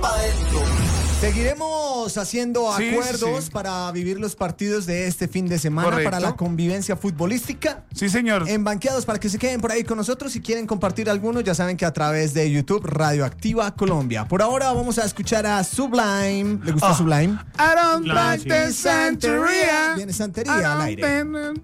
pa' dentro. Seguiremos haciendo Sí, acuerdos sí. para vivir los partidos de este fin de semana, Correcto. para la convivencia futbolística. Sí, señor. En Banqueados, para que se queden por ahí con nosotros. Si quieren compartir alguno, ya saben que a través de YouTube, Radioactiva Colombia. Por ahora vamos a escuchar a Sublime. ¿Le gusta Sublime? I don't Claro, like sí. the Santería. Viene Santería al aire.